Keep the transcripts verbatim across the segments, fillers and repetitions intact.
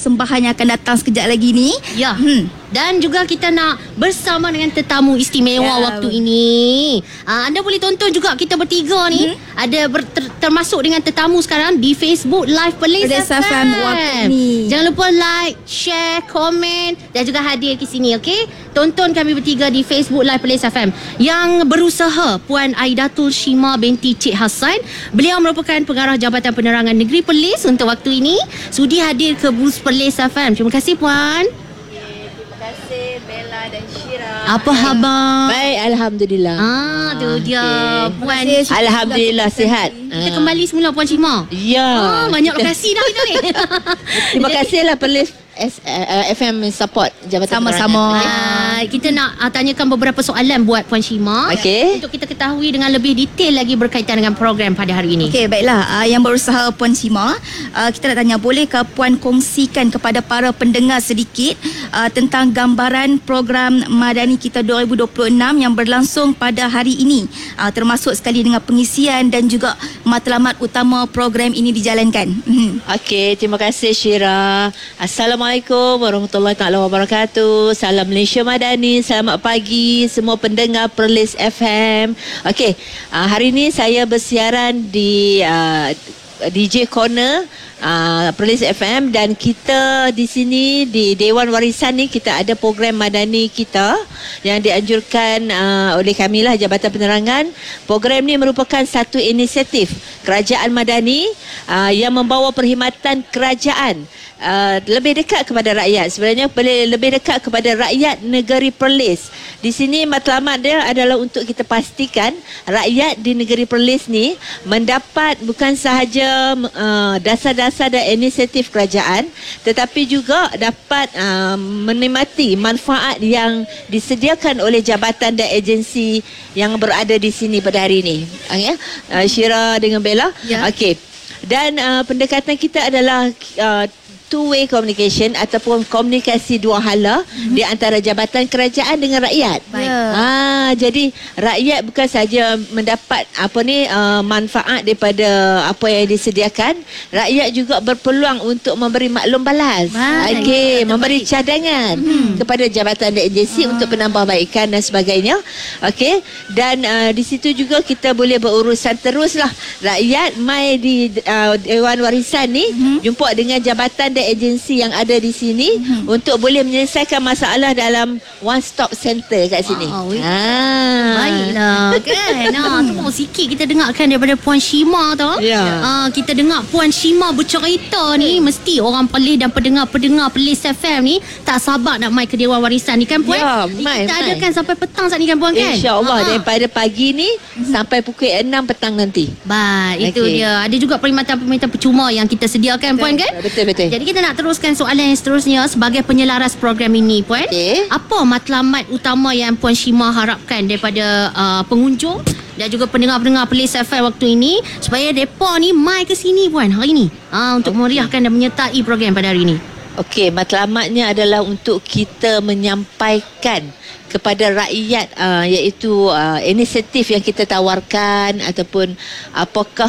persembahan yang akan datang sekejap lagi ni. Ya. Hmm. Dan juga kita nak bersama dengan tetamu istimewa ya. waktu ini. Uh, anda boleh tonton juga kita bertiga ni. Hmm. Ada ber, ter, termasuk dengan tetamu sekarang di Facebook Live Perlis F M. waktu ni. Jangan lupa like, share, komen dan juga hadir ke sini, okey? Tonton kami bertiga di Facebook Live Perlis F M. Yang berusaha Puan Aidatul Shima binti Cik Hassan. Beliau merupakan pengarah Jabatan Penerangan Negeri Perlis untuk waktu ini. Sudi hadir ke bus Perlis F M. Terima kasih Puan. Terima kasih Bella dan Syira. Apa khabar? Baik, alhamdulillah. Ah, tu dia okay. Puan. Alhamdulillah sihat. Kita kembali semula Puan Shima. Ya. Ah, banyak kasih dah kita ni. Terima kasihlah Perlis S, uh, F M support Jabatan Sama-sama. Uh, kita nak uh, tanyakan beberapa soalan buat Puan Shima. Okey. Untuk kita ketahui dengan lebih detail lagi berkaitan dengan program pada hari ini. Okey, baiklah. Uh, yang berusaha Puan Shima, uh, kita nak tanya, bolehkah Puan kongsikan kepada para pendengar sedikit uh, tentang gambaran program Madani Kita dua ribu dua puluh enam yang berlangsung pada hari ini, uh, termasuk sekali dengan pengisian dan juga matlamat utama program ini dijalankan. Okey, terima kasih Syira. Assalamualaikum warahmatullahi taala wabarakatuh. Salam Malaysia Madani. Selamat pagi semua pendengar Perlis F M. Okey, uh, hari ini saya bersiaran di uh, D J Corner uh, Perlis F M, dan kita di sini di Dewan Warisan ni kita ada program Madani Kita yang dianjurkan uh, oleh kamilah Jabatan Penerangan. Program ni merupakan satu inisiatif Kerajaan Madani uh, yang membawa perkhidmatan kerajaan Uh, lebih dekat kepada rakyat. Sebenarnya lebih dekat kepada rakyat negeri Perlis. Di sini matlamat dia adalah untuk kita pastikan rakyat di negeri Perlis ni mendapat bukan sahaja uh, dasar-dasar dan inisiatif kerajaan, tetapi juga dapat uh, menikmati manfaat yang disediakan oleh jabatan dan agensi yang berada di sini pada hari ini. Okay? Uh, Syira dengan Bella. Ya. Okey. Dan uh, pendekatan kita adalah uh, two-way communication ataupun komunikasi dua hala mm-hmm. di antara jabatan kerajaan dengan rakyat. Baik. Ah, jadi rakyat bukan saja mendapat apa ni uh, manfaat daripada apa yang disediakan, rakyat juga berpeluang untuk memberi maklum balas. Okey, memberi baik. cadangan mm-hmm. kepada jabatan dan agensi ah. untuk penambahbaikan dan sebagainya. Okey, dan uh, di situ juga kita boleh berurusan teruslah. Rakyat mai di uh, Dewan Warisan ni mm-hmm. jumpa dengan jabatan dan agensi yang ada di sini hmm. untuk boleh menyelesaikan masalah dalam one stop center kat sini. Wow, ah. Baiklah kan. Nah, tu pun sikit kita dengarkan daripada Puan Shima tu. Ya. Ah, kita dengar Puan Shima bercerita ni, mesti orang Perlis dan pendengar-pendengar Perlis F M ni tak sabar nak mai ke Dewan Warisan ni kan Puan? Ya, mai, kita mai. adakan sampai petang saat ni kan Puan kan? InsyaAllah Ah. daripada pagi ni hmm. sampai pukul enam petang nanti. Baik, itu okay. dia. Ada juga perkhidmatan-perkhidmatan percuma yang kita sediakan Puan kan? Betul-betul. Jadi kita nak teruskan soalan yang seterusnya sebagai penyelaras program ini Puan. Okay. Apa matlamat utama yang Puan Shima harapkan daripada uh, pengunjung dan juga pendengar-pendengar Perlis F M waktu ini supaya mereka ni mai ke sini Puan hari ini uh, untuk okay. memeriahkan dan menyertai program pada hari ini? Okey, matlamatnya adalah untuk kita menyampaikan kepada rakyat uh, iaitu uh, inisiatif yang kita tawarkan ataupun apakah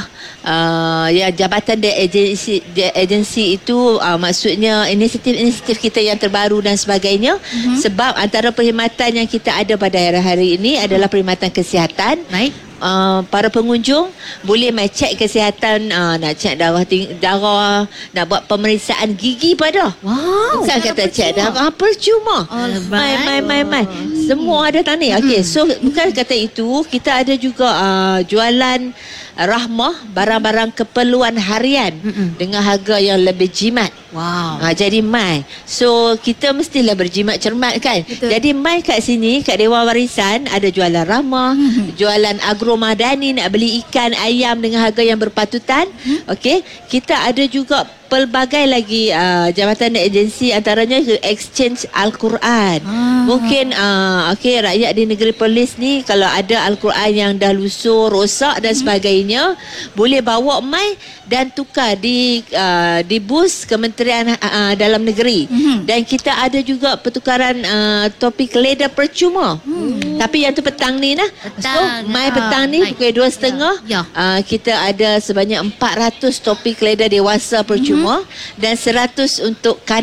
uh, ya jabatan dan agensi agensi itu uh, maksudnya inisiatif-inisiatif kita yang terbaru dan sebagainya. Mm-hmm. Sebab antara perkhidmatan yang kita ada pada hari-hari ini adalah perkhidmatan kesihatan. Baik. Uh, para pengunjung boleh mai cek kesihatan, uh, nak cek darah, ting- darah, nak buat pemeriksaan gigi pada. Wow. Bukan kata cek darah percuma. Oh, mai mai mai mai. Semua ada tani. Okey, so bukan kata itu, kita ada juga uh, jualan rahmah, barang-barang keperluan harian Mm-mm. dengan harga yang lebih jimat. Wow. Ha, jadi mai. So kita mestilah berjimat cermat kan. Betul. Jadi mai kat sini kat Dewan Warisan ada jualan rahmah, mm-hmm. jualan agro madani, nak beli ikan, ayam dengan harga yang berpatutan. Mm-hmm. Okey, kita ada juga pelbagai lagi uh, jabatan dan agensi, antaranya exchange Al-Quran. Ah. Mungkin uh, okey, rakyat di negeri Perlis ni kalau ada Al-Quran yang dah lusuh, rosak dan sebagainya, hmm. boleh bawa mai dan tukar di uh, di bus Kementerian uh, Dalam Negeri. Hmm. Dan kita ada juga pertukaran uh, topik leda percuma. Hmm. Tapi yang tu petang ni nah. Petang. So mai petang ni pukul dua setengah ya. Ya. Uh, kita ada sebanyak empat ratus topik leda dewasa percuma. Hmm. Dan seratus untuk